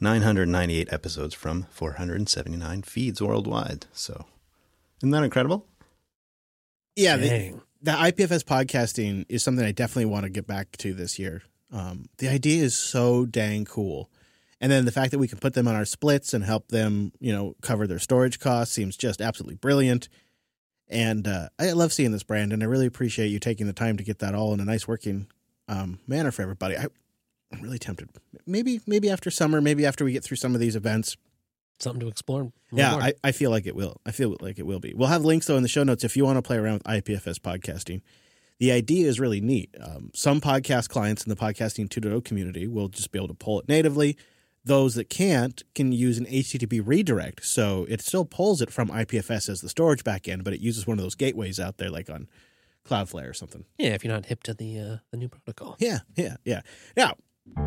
998 episodes from 479 feeds worldwide. So, isn't that incredible? Yeah, the IPFS podcasting is something I definitely want to get back to this year. The idea is so dang cool. And then the fact that we can put them on our splits and help them, cover their storage costs seems just absolutely brilliant. And I love seeing this, Brandon. I really appreciate you taking the time to get that all in a nice working manner for everybody. I'm really tempted. Maybe after summer, maybe after we get through some of these events. Something to explore. Yeah, I feel like it will. I feel like it will be. We'll have links, though, in the show notes if you want to play around with IPFS podcasting. The idea is really neat. Some podcast clients in the Podcasting 2.0 community will just be able to pull it natively. Those that can't can use an HTTP redirect. So it still pulls it from IPFS as the storage backend, but it uses one of those gateways out there like on Cloudflare or something. Yeah, if you're not hip to the new protocol. Yeah. Now.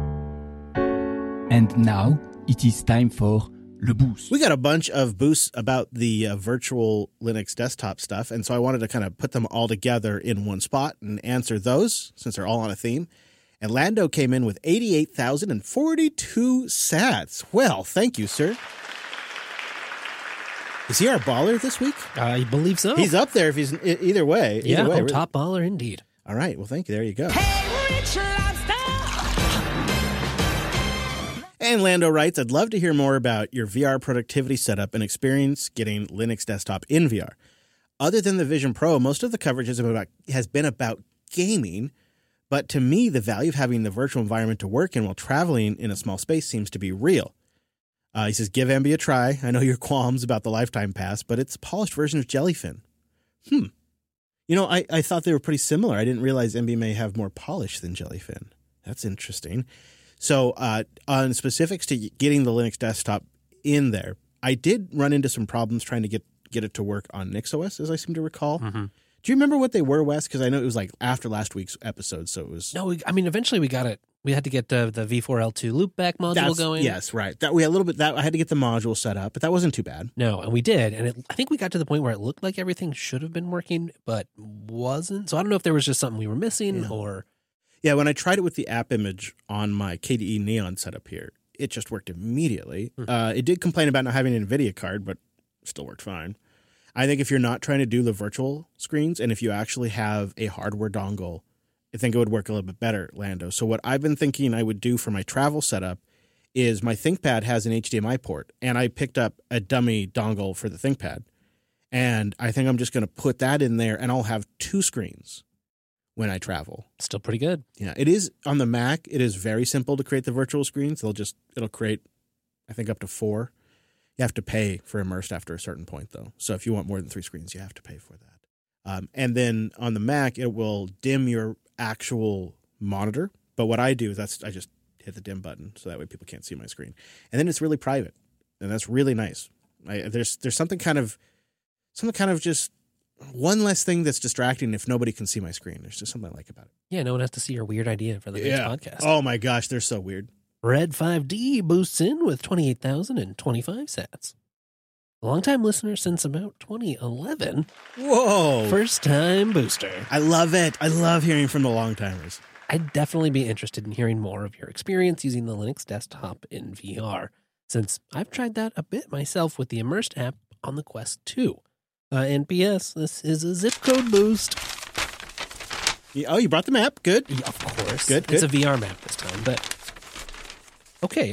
And now it is time for Le Boost. We got a bunch of boosts about the virtual Linux desktop stuff, and so I wanted to kind of put them all together in one spot and answer those since they're all on a theme. And Lando came in with 88,042 sats. Well, thank you, sir. Is he our baller this week? I believe so. He's up there if he's either way. Yeah, either way, really. Top baller indeed. All right, well, thank you. There you go. Hey, Rich Lobster! And Lando writes, I'd love to hear more about your VR productivity setup and experience getting Linux desktop in VR. Other than the Vision Pro, most of the coverage has been about gaming, but to me, the value of having the virtual environment to work in while traveling in a small space seems to be real. He says, give Emby a try. I know your qualms about the Lifetime Pass, but it's a polished version of Jellyfin. I thought they were pretty similar. I didn't realize Emby may have more polish than Jellyfin. That's interesting. So on specifics to getting the Linux desktop in there, I did run into some problems trying to get it to work on NixOS, as I seem to recall. Mm-hmm. Do you remember what they were, Wes? Because I know it was like after last week's episode, so it was... No, eventually we got it. We had to get the V4L2 loopback module going. Yes, right. We had a little bit I had to get the module set up, but that wasn't too bad. No, and we did. And I think we got to the point where it looked like everything should have been working, but wasn't. So I don't know if there was just something we were missing or... Yeah, when I tried it with the app image on my KDE Neon setup here, it just worked immediately. It did complain about not having an NVIDIA card, but still worked fine. I think if you're not trying to do the virtual screens and if you actually have a hardware dongle, I think it would work a little bit better, Lando. So what I've been thinking I would do for my travel setup is my ThinkPad has an HDMI port, and I picked up a dummy dongle for the ThinkPad. And I think I'm just going to put that in there, and I'll have two screens when I travel. Still pretty good. Yeah, it is on the Mac. It is very simple to create the virtual screens. It'll create, I think, up to 4. You have to pay for Immersed after a certain point, though. So if you want more than 3 screens, you have to pay for that. And then on the Mac, it will dim your actual monitor. But what I do is I just hit the dim button so that way people can't see my screen. And then it's really private, and that's really nice. There's something kind of just one less thing that's distracting if nobody can see my screen. There's just something I like about it. Yeah, no one has to see your weird idea for the next podcast. Oh my gosh, they're so weird. Red 5D boosts in with 28,025 sats. A longtime listener since about 2011. Whoa. First-time booster. I love it. I love hearing from the long-timers. I'd definitely be interested in hearing more of your experience using the Linux desktop in VR, since I've tried that a bit myself with the Immersed app on the Quest 2. And P.S., this is a zip code boost. Oh, you brought the map. Good. Yeah, of course. Good. It's a VR map this time, but... Okay,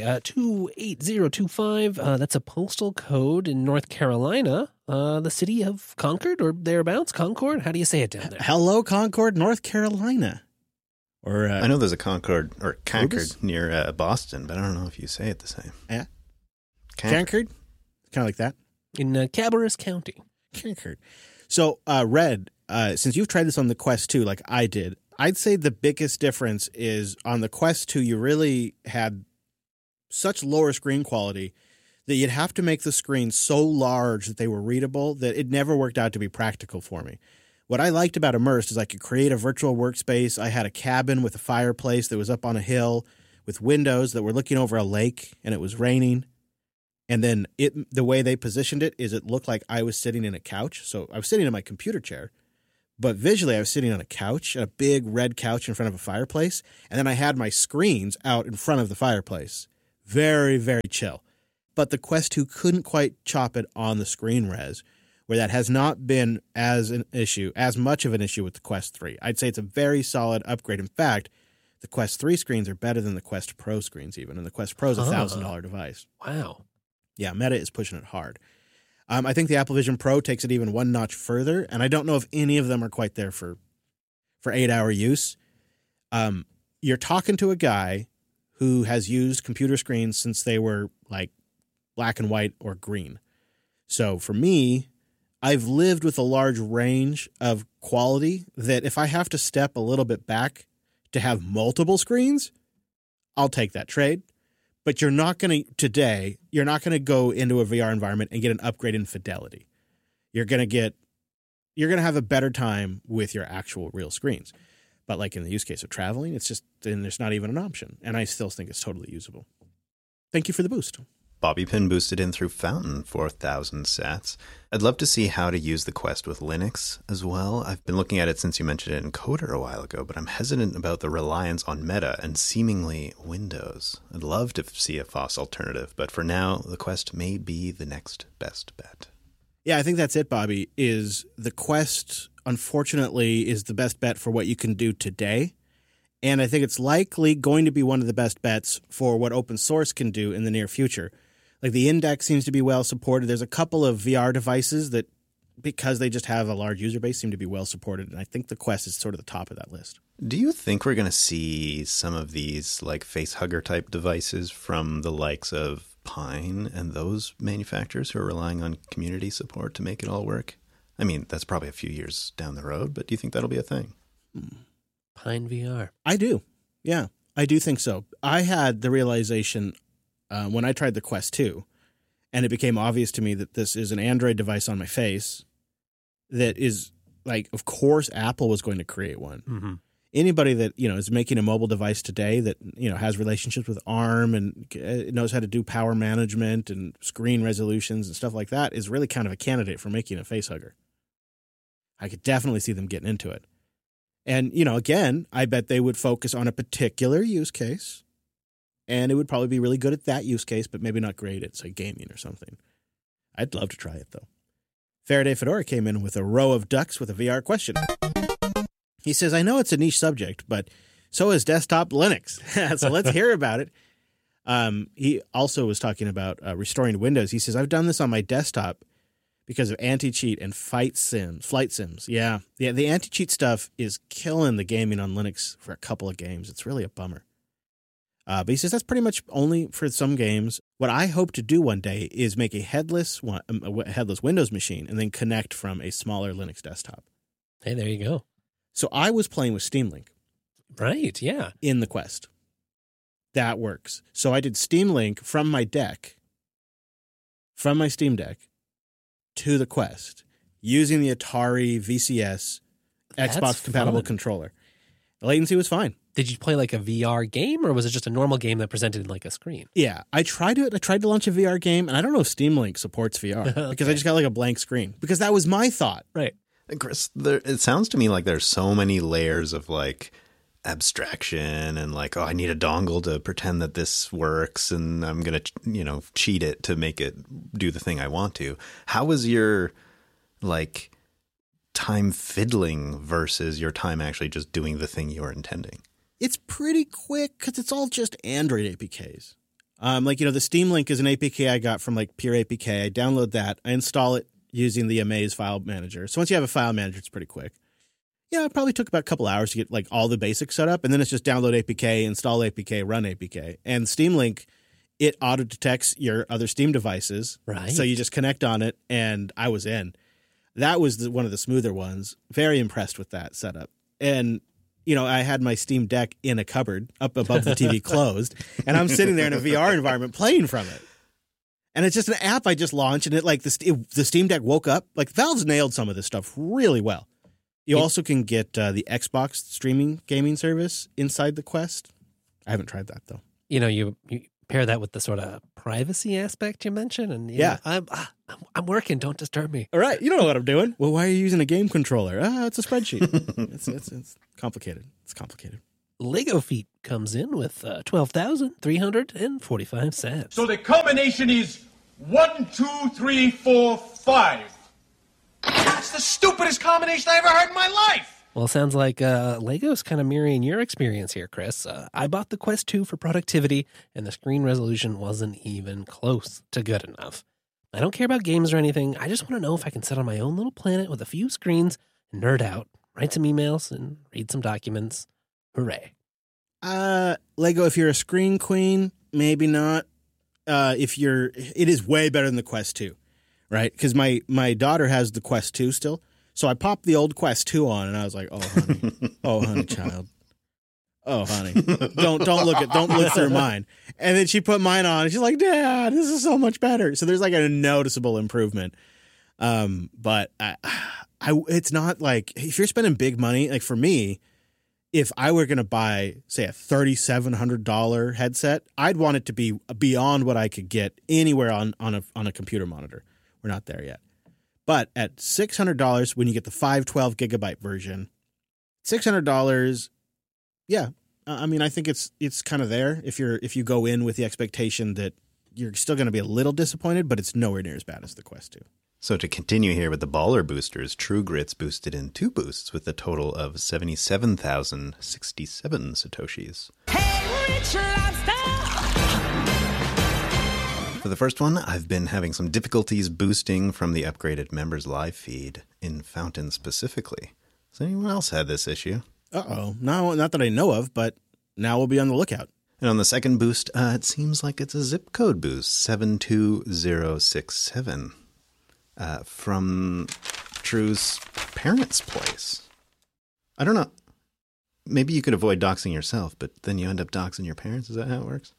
28025, that's a postal code in North Carolina, the city of Concord or thereabouts. Concord? How do you say it down there? Hello, Concord, North Carolina. Or I know there's a Concord Concord near Boston, but I don't know if you say it the same. Yeah. Concord? Kind of like that. In Cabarrus County. Concord. So, Red, since you've tried this on the Quest 2 like I did, I'd say the biggest difference is on the Quest 2, you really had such lower screen quality that you'd have to make the screens so large that they were readable that it never worked out to be practical for me. What I liked about Immersed is I could create a virtual workspace. I had a cabin with a fireplace that was up on a hill with windows that were looking over a lake, and it was raining. And then the way they positioned it is it looked like I was sitting in a couch. So I was sitting in my computer chair, but visually I was sitting on a couch, a big red couch in front of a fireplace, and then I had my screens out in front of the fireplace. Very, very chill. But the Quest 2 couldn't quite chop it on the screen res, where that has not been as much of an issue with the Quest 3. I'd say it's a very solid upgrade. In fact, the Quest 3 screens are better than the Quest Pro screens even, and the Quest Pro is a $1,000 device. Wow. Yeah, Meta is pushing it hard. I think the Apple Vision Pro takes it even one notch further, and I don't know if any of them are quite there for 8-hour use. You're talking to a guy who has used computer screens since they were like black and white or green. So for me, I've lived with a large range of quality that if I have to step a little bit back to have multiple screens, I'll take that trade. But you're not going to go into a VR environment and get an upgrade in fidelity. You're going to have a better time with your actual real screens. But like in the use case of traveling, then there's not even an option. And I still think it's totally usable. Thank you for the boost. Bobby Pin boosted in through Fountain 4,000 sats. I'd love to see how to use the Quest with Linux as well. I've been looking at it since you mentioned it in Coder a while ago, but I'm hesitant about the reliance on Meta and seemingly Windows. I'd love to see a FOSS alternative, but for now, the Quest may be the next best bet. Yeah, I think that's it, Bobby, is the Quest, unfortunately, is the best bet for what you can do today. And I think it's likely going to be one of the best bets for what open source can do in the near future. Like the Index seems to be well supported. There's a couple of VR devices that, because they just have a large user base, seem to be well supported. And I think the Quest is sort of the top of that list. Do you think we're going to see some of these like face hugger type devices from the likes of Pine and those manufacturers who are relying on community support to make it all work? I mean, that's probably a few years down the road, but do you think that'll be a thing? Pine VR. I do. Yeah, I do think so. I had the realization when I tried the Quest 2, and it became obvious to me that this is an Android device on my face that is like, of course, Apple was going to create one. Mm-hmm. Anybody that, is making a mobile device today that, has relationships with ARM and knows how to do power management and screen resolutions and stuff like that is really kind of a candidate for making a face hugger. I could definitely see them getting into it. And, again, I bet they would focus on a particular use case, and it would probably be really good at that use case, but maybe not great at, say, gaming or something. I'd love to try it, though. Faraday Fedora came in with a row of ducks with a VR question. He says, I know it's a niche subject, but so is desktop Linux. So let's hear about it. He also was talking about restoring Windows. He says, I've done this on my desktop because of anti-cheat and flight sims. Yeah, the anti-cheat stuff is killing the gaming on Linux for a couple of games. It's really a bummer. But he says that's pretty much only for some games. What I hope to do one day is make a headless Windows machine and then connect from a smaller Linux desktop. Hey, there you go. So I was playing with Steam Link. Right, yeah. In the Quest. That works. So I did Steam Link from my Steam Deck, to the Quest, using the Atari VCS Xbox-compatible controller. The latency was fine. Did you play like a VR game, or was it just a normal game that presented like a screen? Yeah, I tried to launch a VR game, and I don't know if Steam Link supports VR Okay. because I just got like a blank screen. Because that was my thought. Right. Chris, it sounds to me like there's so many layers of like abstraction and like, I need a dongle to pretend that this works and I'm going to, cheat it to make it do the thing I want to. How was your like time fiddling versus your time actually just doing the thing you were intending? It's pretty quick because it's all just Android APKs. The Steam Link is an APK I got from like Pure APK. I download that. I install it using the Amaze file manager. So once you have a file manager, it's pretty quick. Yeah, it probably took about a couple hours to get like all the basics set up. And then it's just download APK, install APK, run APK. And Steam Link, it auto-detects your other Steam devices. Right. So you just connect on it, and I was in. That was one of the smoother ones. Very impressed with that setup. And I had my Steam Deck in a cupboard up above the TV closed, and I'm sitting there in a VR environment playing from it. And it's just an app I just launched, and the Steam Deck woke up. Like, Valve's nailed some of this stuff really well. You also can get the Xbox streaming gaming service inside the Quest. I haven't tried that, though. You pair that with the sort of privacy aspect you mentioned, and I'm working. Don't disturb me. All right, you don't know what I'm doing. Well, why are you using a game controller? It's a spreadsheet. It's complicated. It's complicated. Lego Feet comes in with 12,345 sats. So the combination is 1, 2, 3, 4, 5. That's the stupidest combination I ever heard in my life. Well, it sounds like Lego's kind of mirroring your experience here, Chris. I bought the Quest 2 for productivity, and the screen resolution wasn't even close to good enough. I don't care about games or anything. I just want to know if I can sit on my own little planet with a few screens and nerd out, write some emails, and read some documents. Hooray. Lego, if you're a screen queen, maybe not. It is way better than the Quest 2, right? Because my daughter has the Quest 2 still. So I popped the old Quest 2 on, and I was like, "Oh, honey, child, oh, honey, don't look through mine." And then she put mine on, and she's like, "Dad, this is so much better." So there's like a noticeable improvement. But it's not like if you're spending big money, like for me, if I were going to buy, say, a $3,700 headset, I'd want it to be beyond what I could get anywhere on a computer monitor. We're not there yet. But at $600, when you get the 512 gigabyte version, $600, yeah. I mean, I think it's kind of there if you go in with the expectation that you're still going to be a little disappointed, but it's nowhere near as bad as the Quest 2. So to continue here with the baller boosters, True Grits boosted in 2 boosts with a total of 77,067 Satoshis. Hey, Rich Lobster! For the first one, I've been having some difficulties boosting from the upgraded members live feed in Fountain specifically. Has anyone else had this issue? Uh-oh. No, not that I know of, but now we'll be on the lookout. And on the second boost, it seems like it's a zip code boost, 72067, from True's parents' place. I don't know. Maybe you could avoid doxing yourself, but then you end up doxing your parents. Is that how it works?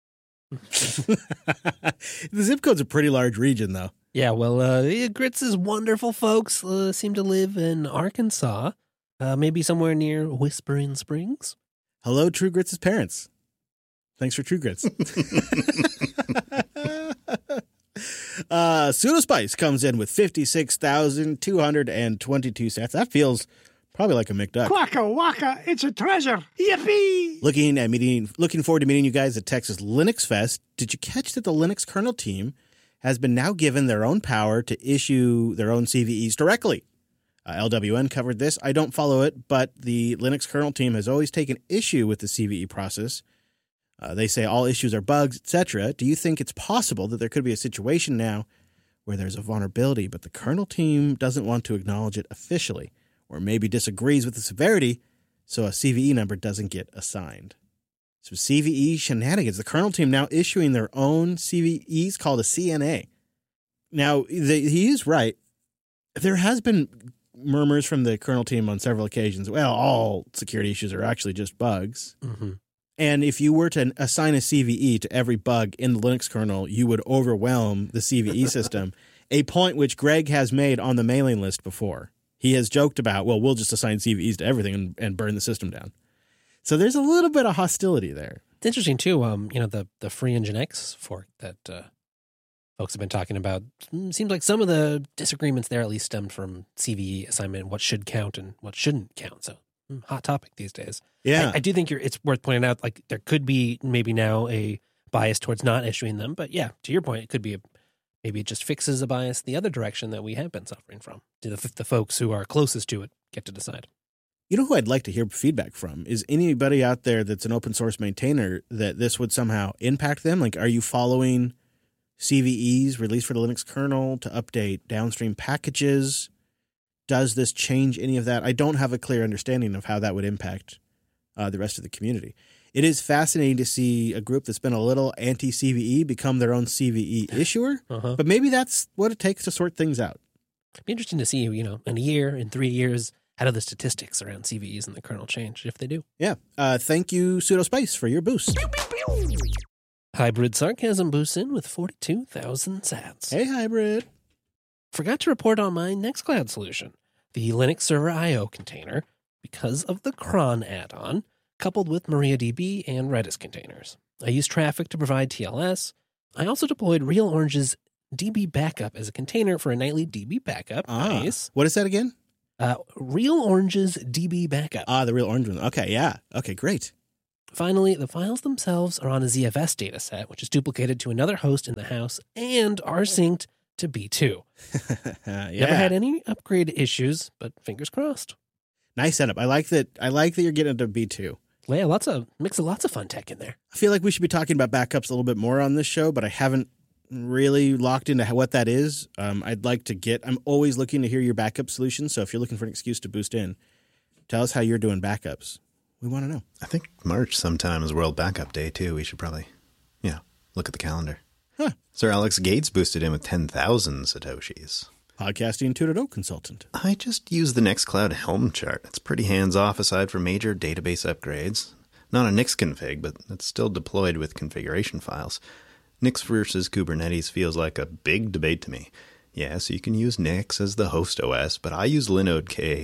The zip code's a pretty large region, though. Yeah, well, Grits' wonderful folks seem to live in Arkansas, maybe somewhere near Whispering Springs. Hello, True Grits' parents. Thanks for True Grits. Pseudo Spice comes in with 56,222 sats. That feels probably like a McDuck. Quacka waka, it's a treasure. Yippee! Looking forward to meeting you guys at Texas Linux Fest. Did you catch that the Linux kernel team has been now given their own power to issue their own CVEs directly? LWN covered this. I don't follow it, but the Linux kernel team has always taken issue with the CVE process. They say all issues are bugs, etc. Do you think it's possible that there could be a situation now where there's a vulnerability, but the kernel team doesn't want to acknowledge it officially, or maybe disagrees with the severity, so a CVE number doesn't get assigned? So CVE shenanigans. The kernel team now issuing their own CVEs called a CNA. Now, he is right. There has been murmurs from the kernel team on several occasions. Well, all security issues are actually just bugs. Mm-hmm. And if you were to assign a CVE to every bug in the Linux kernel, you would overwhelm the CVE system, a point which Greg has made on the mailing list before. He has joked about, well, we'll just assign CVEs to everything and burn the system down. So there's a little bit of hostility there. It's interesting, too, the free Nginx fork that folks have been talking about. Seems like some of the disagreements there at least stemmed from CVE assignment, what should count and what shouldn't count. So hot topic these days. Yeah. I do think it's worth pointing out, like, there could be maybe now a bias towards not issuing them. But yeah, to your point, it could be maybe it just fixes a bias the other direction that we have been suffering from. The folks who are closest to it get to decide. You know who I'd like to hear feedback from is anybody out there that's an open source maintainer that this would somehow impact them. Like, are you following CVEs released for the Linux kernel to update downstream packages? Does this change any of that? I don't have a clear understanding of how that would impact the rest of the community. It is fascinating to see a group that's been a little anti-CVE become their own CVE issuer, but maybe that's what it takes to sort things out. It'd be interesting to see, in a year, in 3 years, how do the statistics around CVEs and the kernel change, if they do? Yeah. Thank you, Pseudo Spice, for your boost. Hybrid Sarcasm boosts in with 42,000 sats. Hey, Hybrid. Forgot to report on my Nextcloud solution, the Linux Server I/O container, because of the cron add-on, coupled with MariaDB and Redis containers. I used Traffic to provide TLS. I also deployed RealOrange's DB Backup as a container for a nightly DB backup. Nice. What is that again? Real Orange's DB backup. Ah, the Real Orange one. Okay, yeah. Okay, great. Finally, the files themselves are on a ZFS dataset, which is duplicated to another host in the house and are synced to B2. Yeah. Never had any upgrade issues, but fingers crossed. Nice setup. I like that you're getting into B2. Yeah, mix of lots of fun tech in there. I feel like we should be talking about backups a little bit more on this show, but I haven't really locked into what that is. I'd like to I'm always looking to hear your backup solutions. So if you're looking for an excuse to boost in, tell us how you're doing backups. We want to know. I think March sometime is World Backup Day, too. We should probably, look at the calendar. Huh. Sir Alex Gates boosted in with 10,000 Satoshis. Podcasting 2.0 consultant. I just use the Nextcloud Helm chart. It's pretty hands-off aside from major database upgrades. Not a Nix config, but it's still deployed with configuration files. Nix versus Kubernetes feels like a big debate to me. Yes, you can use Nix as the host OS, but I use Linode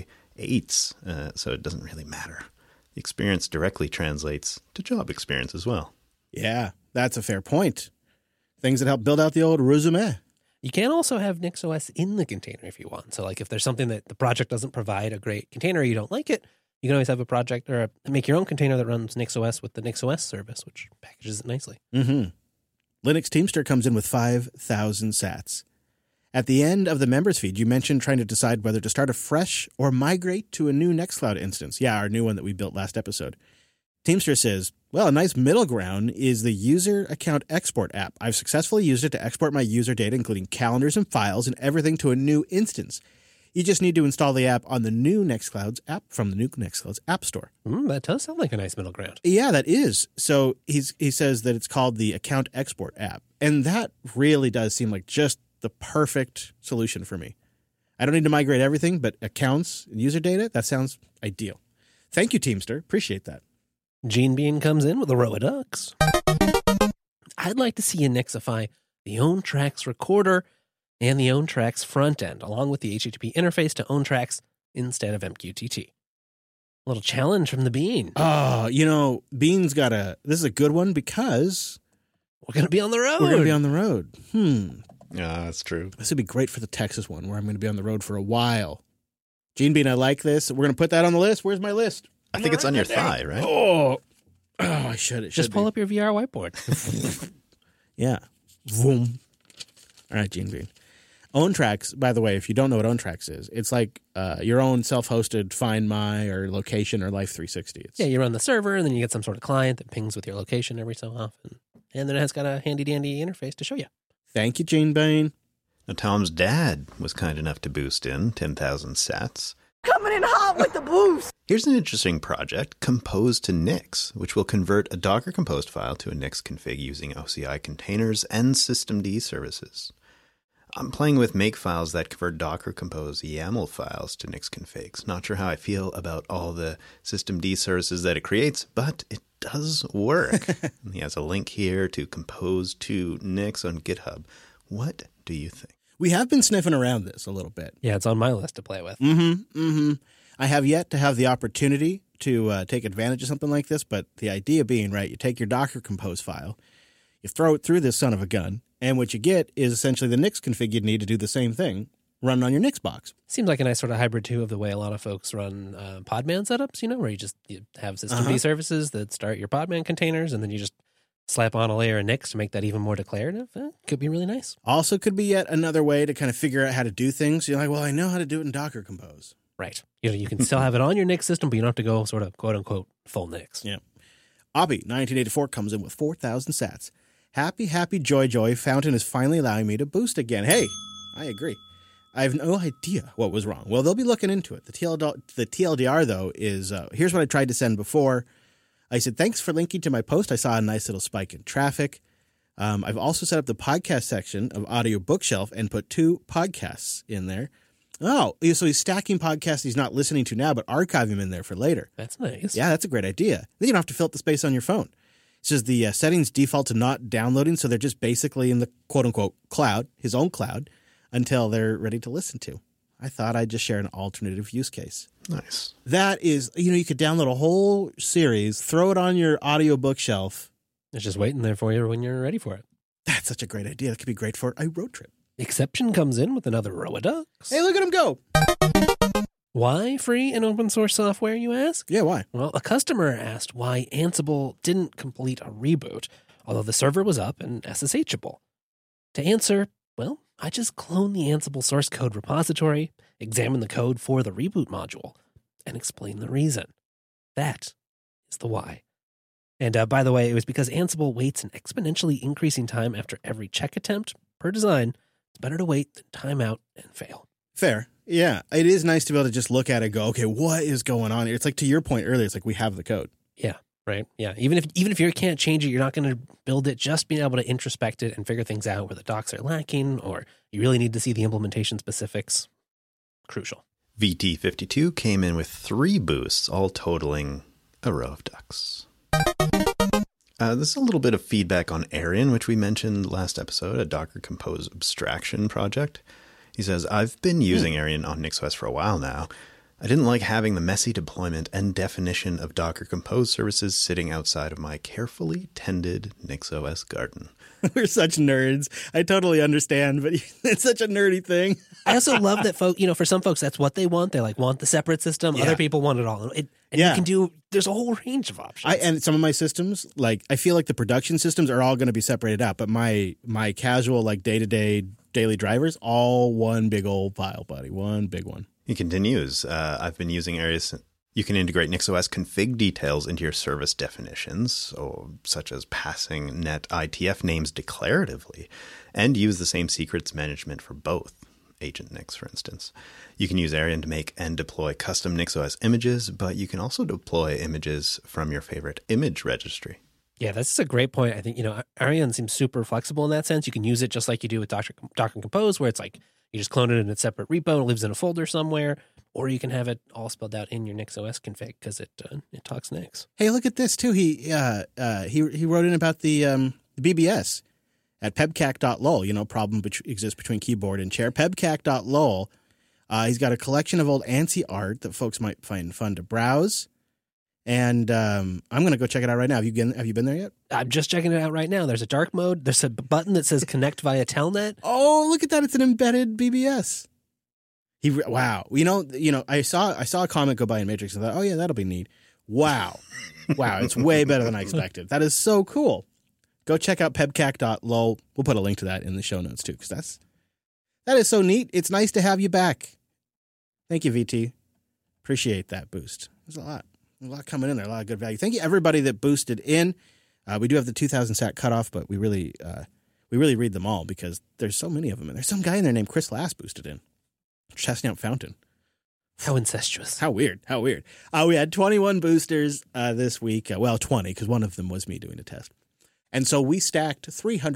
K8s, so it doesn't really matter. The experience directly translates to job experience as well. Yeah, that's a fair point. Things that help build out the old resume. You can also have NixOS in the container if you want. So like if there's something that the project doesn't provide a great container, you don't like it, you can always have a project or make your own container that runs NixOS with the NixOS service, which packages it nicely. Mm-hmm. Linux Teamster comes in with 5,000 sats. At the end of the members feed, you mentioned trying to decide whether to start afresh or migrate to a new Nextcloud instance. Yeah, our new one that we built last episode. Teamster says, well, a nice middle ground is the user account export app. I've successfully used it to export my user data, including calendars and files and everything to a new instance. You just need to install the app on the new Nextcloud's app from the new Nextcloud's app store. That does sound like a nice middle ground. Yeah, that is. So he says that it's called the account export app. And that really does seem like just the perfect solution for me. I don't need to migrate everything, but accounts and user data, that sounds ideal. Thank you, Teamster. Appreciate that. Gene Bean comes in with a row of ducks. I'd like to see you Nixify the OwnTracks recorder and the OwnTracks front end, along with the HTTP interface to OwnTracks instead of MQTT. A little challenge from the Bean. Oh, Bean's got this is a good one because we're going to be on the road. We're going to be on the road. Yeah, that's true. This would be great for the Texas one, where I'm going to be on the road for a while. Gene Bean, I like this. We're going to put that on the list. Where's my list? I think it's on your thigh, right? Oh, I should. Just pull up your VR whiteboard. Yeah. Vroom. All right, Gene Bean. OwnTracks, by the way, if you don't know what OwnTracks is, it's like your own self-hosted Find My or Location or Life 360. Yeah, you run the server, and then you get some sort of client that pings with your location every so often. And then it has got a handy-dandy interface to show you. Thank you, Gene Bean. Now, Tom's dad was kind enough to boost in 10,000 sats. Coming in hot with the boost. Here's an interesting project, Compose to Nix, which will convert a Docker composed file to a Nix config using OCI containers and systemd services. I'm playing with makefiles that convert Docker Compose YAML files to Nix configs. Not sure how I feel about all the systemd services that it creates, but it does work. He has a link here to Compose to Nix on GitHub. What do you think? We have been sniffing around this a little bit. Yeah, it's on my list to play with. I have yet to have the opportunity to take advantage of something like this, but the idea being, right, you take your Docker Compose file, you throw it through this son of a gun, and what you get is essentially the Nix config you'd need to do the same thing, run on your Nix box. Seems like a nice sort of hybrid, too, of the way a lot of folks run Podman setups, where you have systemd services that start your Podman containers, and then you just slap on a layer of Nix to make that even more declarative. Could be really nice. Also could be yet another way to kind of figure out how to do things. You're like, well, I know how to do it in Docker Compose. Right. You can still have it on your Nix system, but you don't have to go sort of quote-unquote full Nix. Yeah. Abby, 1984, comes in with 4,000 sats. Happy, joy, Fountain is finally allowing me to boost again. Hey, I agree. I have no idea what was wrong. Well, they'll be looking into it. The TLDR, though, is here's what I tried to send before. I said, thanks for linking to my post. I saw a nice little spike in traffic. I've also set up the podcast section of Audio Bookshelf and put 2 podcasts in there. Oh, so he's stacking podcasts he's not listening to now, but archive him in there for later. That's nice. Yeah, that's a great idea. Then you don't have to fill up the space on your phone. It says the settings default to not downloading, so they're just basically in the quote-unquote cloud, his own cloud, until they're ready to listen to. I thought I'd just share an alternative use case. Nice. That is, you could download a whole series, throw it on your Audio Bookshelf. It's just waiting there for you when you're ready for it. That's such a great idea. That could be great for a road trip. Exception comes in with another row of ducks. Hey, look at him go. Why free and open source software, you ask? Yeah, why? Well, a customer asked why Ansible didn't complete a reboot, although the server was up and SSHable. To answer, well, I just clone the Ansible source code repository, examine the code for the reboot module, and explain the reason. That is the why. And by the way, it was because Ansible waits an exponentially increasing time after every check attempt. Per design, it's better to wait than time out and fail. Fair. Yeah. It is nice to be able to just look at it and go, okay, what is going on here? It's like to your point earlier, it's like we have the code. Yeah, right. Yeah. Even if you can't change it, you're not going to build it. Just being able to introspect it and figure things out where the docs are lacking, or you really need to see the implementation specifics. Crucial. VT52 came in with 3 boosts, all totaling a row of ducks. This is a little bit of feedback on Arian, which we mentioned last episode, a Docker Compose abstraction project. He says, I've been using Arian on NixOS for a while now. I didn't like having the messy deployment and definition of Docker Compose services sitting outside of my carefully tended NixOS garden. We're such nerds. I totally understand, but it's such a nerdy thing. I also love that for some folks, that's what they want. They want the separate system. Yeah. Other people want it all. You can do, there's a whole range of options. And some of my systems, I feel like the production systems are all going to be separated out, but my casual, day-to-day daily drivers, all one big old pile, buddy. One big one. He continues, I've been using Arian. You can integrate NixOS config details into your service definitions, such as passing net ITF names declaratively, and use the same secrets management for both. Agent Nix, for instance. You can use Arian to make and deploy custom NixOS images, but you can also deploy images from your favorite image registry. Yeah, that's a great point. I think, Arian seems super flexible in that sense. You can use it just like you do with Docker Compose, where it's like you just clone it in a separate repo and it lives in a folder somewhere, or you can have it all spelled out in your NixOS config because it talks Nix. Hey, look at this too. He wrote in about the BBS at pebcac.lol. Problem exists between keyboard and chair. Pebcac.lol. He's got a collection of old ANSI art that folks might find fun to browse. And I'm going to go check it out right now. Have you been there yet? I'm just checking it out right now. There's a dark mode. There's a button that says connect via Telnet. Oh, look at that. It's an embedded BBS. Wow. I saw a comment go by in Matrix and thought, oh yeah, that'll be neat. Wow. Wow. It's way better than I expected. That is so cool. Go check out pebcac.lol. We'll put a link to that in the show notes too, because that is so neat. It's nice to have you back. Thank you, VT. Appreciate that boost. There's a lot coming in there, a lot of good value. Thank you, everybody that boosted in. We do have the 2,000 sat cutoff, but we really read them all because there's so many of them. And there's some guy in there named Chris Lass boosted in. Chestnut Fountain. How incestuous. How weird. We had 21 boosters this week. 20, because one of them was me doing a test. And so we stacked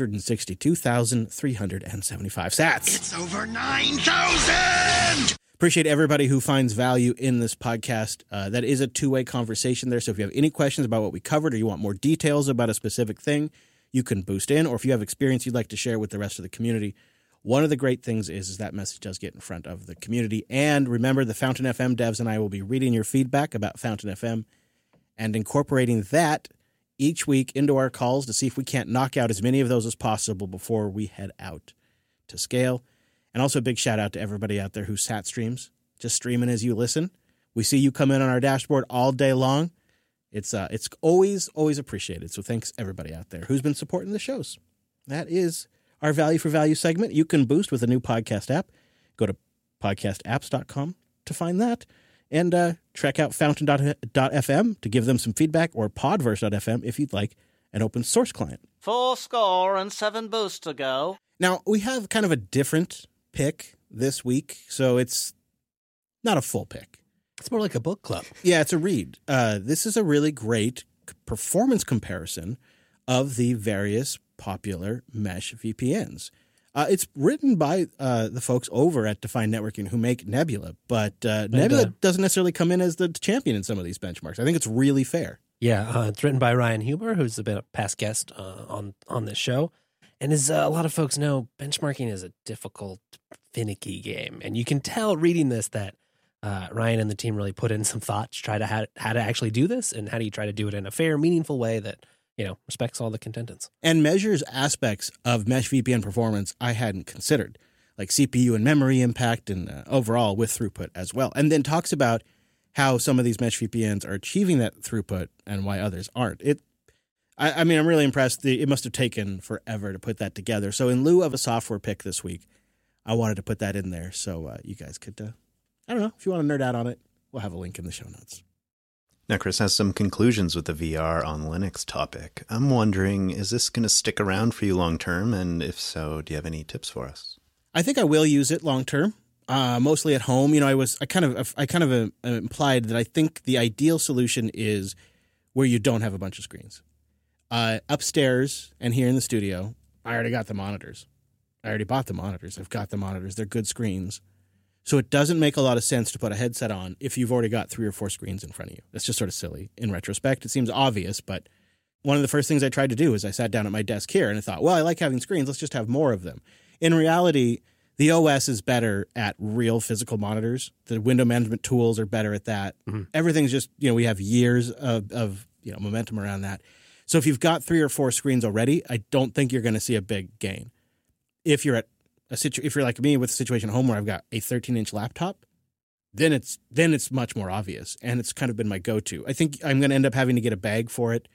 362,375 sats. It's over 9,000! Appreciate everybody who finds value in this podcast. That is a two-way conversation there. So if you have any questions about what we covered or you want more details about a specific thing, you can boost in. Or if you have experience you'd like to share with the rest of the community, one of the great things is that message does get in front of the community. And remember, the Fountain FM devs and I will be reading your feedback about Fountain FM and incorporating that each week into our calls to see if we can't knock out as many of those as possible before we head out to scale. And also a big shout out to everybody out there who sat streams, just streaming as you listen. We see you come in on our dashboard all day long. It's always appreciated. So thanks everybody out there who's been supporting the shows. That is our value for value segment. You can boost with a new podcast app. Go to podcastapps.com to find that. And check out fountain.fm to give them some feedback, or podverse.fm if you'd like an open source client. 7 boosts to go. Now, we have kind of a different pick this week, so it's not a full pick. It's more like a book club. Yeah, it's a read. This is a really great performance comparison of the various popular mesh VPNs. It's written by the folks over at Define Networking who make Nebula, but Nebula doesn't necessarily come in as the champion in some of these benchmarks. I think it's really fair. Yeah, it's written by Ryan Huber, who's been a past guest on this show. And as a lot of folks know, benchmarking is a difficult, finicky game. And you can tell reading this that Ryan and the team really put in some thought to try to how to actually do this, and how do you try to do it in a fair, meaningful way that respects all the contendants. And measures aspects of Mesh VPN performance I hadn't considered. like CPU and memory impact and overall with throughput as well. And then talks about how some of these mesh VPNs are achieving that throughput and why others aren't. I mean, I'm really impressed. It must have taken forever to put that together. So in lieu of a software pick this week, I wanted to put that in there so you guys could, I don't know, if you want to nerd out on it, we'll have a link in the show notes. Now, Chris has some conclusions with the VR on Linux topic. I'm wondering, is this going to stick around for you long term? And if so, do you have any tips for us? I think I will use it long term, mostly at home. You know, I kind of implied that I think the ideal solution is where you don't have a bunch of screens. Upstairs and here in the studio, I already got the monitors. I already bought the monitors. I've got the monitors. They're good screens. So it doesn't make a lot of sense to put a headset on if you've already got 3 or 4 screens in front of you. That's just sort of silly. In retrospect, it seems obvious, but one of the first things I tried to do is I sat down at my desk here and I thought, well, I like having screens. Let's just have more of them. In reality, the OS is better at real physical monitors. The window management tools are better at that. Mm-hmm. Everything's just, we have years of momentum around that. So if you've got 3 or 4 screens already, I don't think you're going to see a big gain. If you're if you're like me with a situation at home where I've got a 13-inch laptop, then it's much more obvious, and it's kind of been my go-to. I think I'm going to end up having to get a bag for it.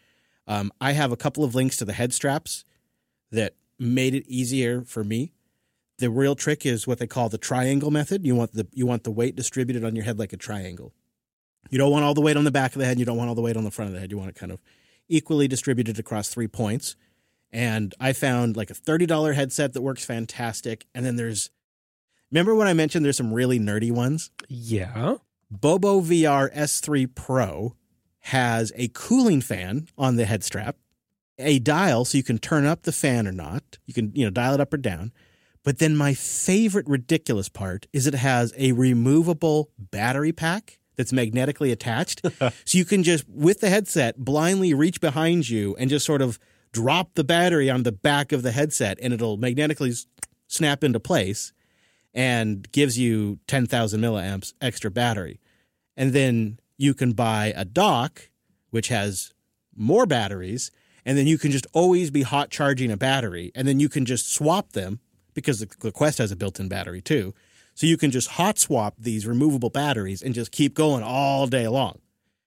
I have a couple of links to the head straps that made it easier for me. The real trick is what they call the triangle method. You want the weight distributed on your head like a triangle. You don't want all the weight on the back of the head. You don't want all the weight on the front of the head. You want it kind of equally distributed across 3 points. And I found like a $30 headset that works fantastic. And then remember when I mentioned there's some really nerdy ones? Yeah. Bobo VR S3 Pro has a cooling fan on the head strap, a dial so you can turn up the fan or not. You can, dial it up or down. But then my favorite ridiculous part is it has a removable battery pack that's magnetically attached. So you can just, with the headset, blindly reach behind you and just sort of drop the battery on the back of the headset, and it'll magnetically snap into place and gives you 10,000 milliamps extra battery. And then you can buy a dock, which has more batteries, and then you can just always be hot charging a battery, and then you can just swap them because the Quest has a built-in battery too. So you can just hot swap these removable batteries and just keep going all day long.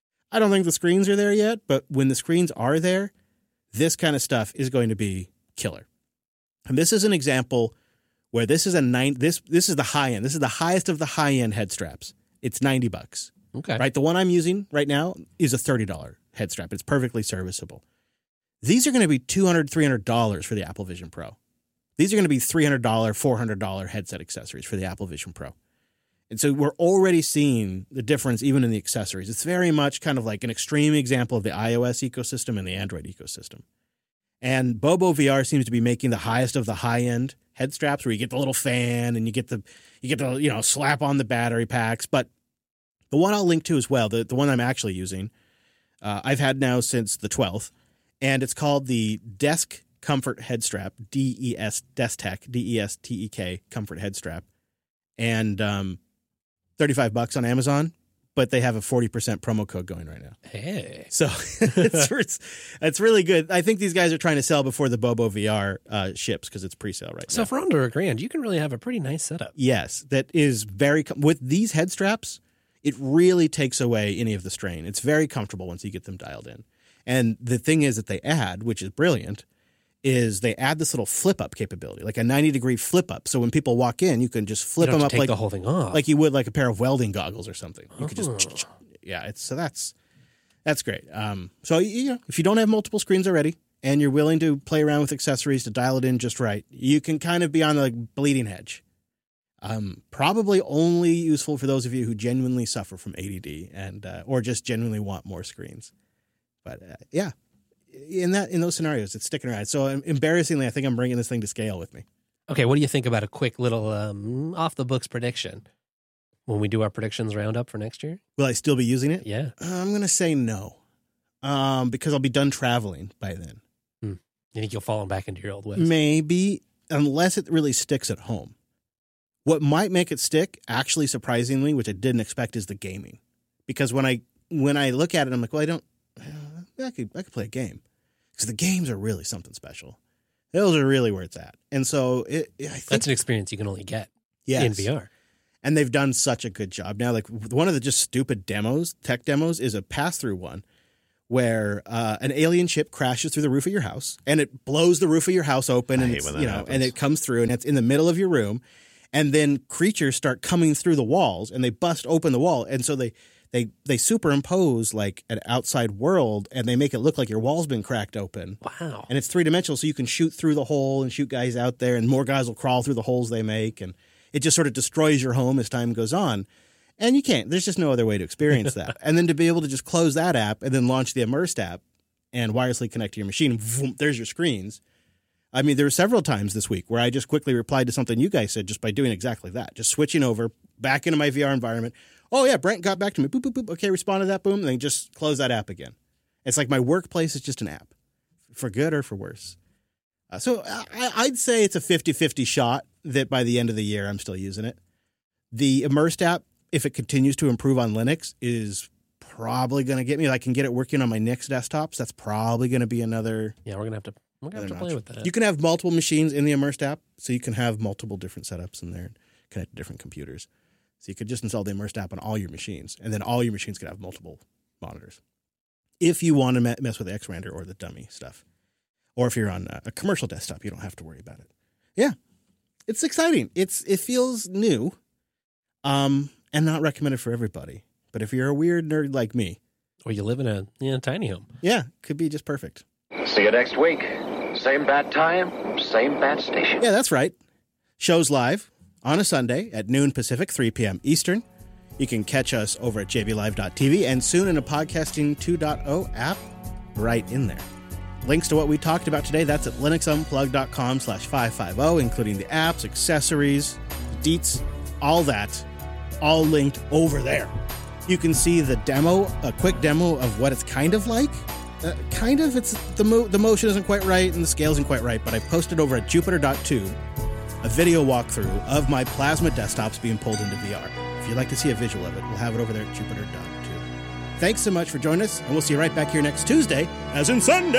I don't think the screens are there yet, but when the screens are there, this kind of stuff is going to be killer. And this is an example where this is this is the high end. This is the highest of the high end head straps. It's $90. Okay. Right? The one I'm using right now is a $30 head strap. It's perfectly serviceable. These are going to be $200, $300 for the Apple Vision Pro. These are going to be $300, $400 headset accessories for the Apple Vision Pro. And so we're already seeing the difference even in the accessories. It's very much kind of like an extreme example of the iOS ecosystem and the Android ecosystem. And Bobo VR seems to be making the highest of the high-end head straps where you get the little fan and you get the slap on the battery packs. But the one I'll link to as well, the one I'm actually using, I've had now since the 12th, and it's called the Desk Comfort Head Strap, Destek, D-E-S-T-E-K, Comfort Head Strap. And $35 on Amazon, but they have a 40% promo code going right now. Hey. So it's really good. I think these guys are trying to sell before the Bobo VR ships because it's pre-sale right now. So for under $1,000, you can really have a pretty nice setup. Yes, that is with these head straps, it really takes away any of the strain. It's very comfortable once you get them dialed in. And the thing is that they add, which is brilliant, is they add this little flip-up capability, like a 90-degree flip-up. So when people walk in, you can just flip them up like the whole thing off, like you would like a pair of welding goggles or something. You could just, that's great. So if you don't have multiple screens already and you're willing to play around with accessories to dial it in just right, you can kind of be on the bleeding edge. Probably only useful for those of you who genuinely suffer from ADD and or just genuinely want more screens. But in those scenarios, it's sticking around. So embarrassingly, I think I'm bringing this thing to scale with me. Okay, what do you think about a quick little off the books prediction when we do our predictions roundup for next year? Will I still be using it? Yeah, I'm going to say no, because I'll be done traveling by then. You think you'll fall back into your old ways? Maybe, unless it really sticks at home. What might make it stick, actually, surprisingly, which I didn't expect, is the gaming. Because when I look at it, I'm like, well, I could play a game. Because the games are really something special. Those are really where it's at. And so I think That's an experience you can only get yes. in VR. And they've done such a good job. Now, like one of the just stupid tech demos is a pass-through one where an alien ship crashes through the roof of your house and it blows the roof of your house open and and it comes through and it's in the middle of your room. And then creatures start coming through the walls and they bust open the wall. And so they superimpose like an outside world and they make it look like your wall's been cracked open. Wow. And it's three-dimensional, so you can shoot through the hole and shoot guys out there and more guys will crawl through the holes they make. And it just sort of destroys your home as time goes on. And you can't. There's just no other way to experience that. And then to be able to just close that app and then launch the Immersed app and wirelessly connect to your machine, and boom, there's your screens. I mean, there were several times this week where I just quickly replied to something you guys said just by doing exactly that, just switching over back into my VR environment. Oh, yeah, Brent got back to me. Boop, boop, boop. Okay, respond to that, boom, and then just close that app again. It's like my workplace is just an app, for good or for worse. So I'd say it's a 50-50 shot that by the end of the year I'm still using it. The Immersed app, if it continues to improve on Linux, is probably going to get me. If I can get it working on my Nix desktops, that's probably going to be another. Yeah, we're gonna have to play with that. You can have multiple machines in the Immersed app, so you can have multiple different setups in there and connect to different computers. So you could just install the Immersed app on all your machines, and then all your machines could have multiple monitors. If you want to mess with the X-Render or the dummy stuff. Or if you're on a commercial desktop, you don't have to worry about it. Yeah, it's exciting. It feels new, and not recommended for everybody. But if you're a weird nerd like me, or you live in a tiny home, yeah, could be just perfect. See you next week. Same bat time, same bat station. Yeah, that's right. Show's live on a Sunday at noon Pacific, 3 p.m. Eastern. You can catch us over at jblive.tv and soon in a Podcasting 2.0 app right in there. Links to what we talked about today, that's at linuxunplug.com/550, including the apps, accessories, deets, all that, all linked over there. You can see the demo, a quick demo of what it's kind of like. It's the motion isn't quite right and the scale isn't quite right, but I posted over at Jupiter.tube a video walkthrough of my Plasma desktops being pulled into VR. If you'd like to see a visual of it, we'll have it over there at Jupiter.tube. Thanks so much for joining us, and we'll see you right back here next Tuesday, as in Sunday.